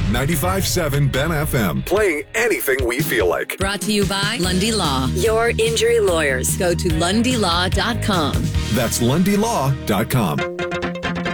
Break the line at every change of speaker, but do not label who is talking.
95.7 Ben FM. Playing anything we feel like.
Brought to you by Lundy Law, your injury lawyers. Go to lundylaw.com.
That's lundylaw.com.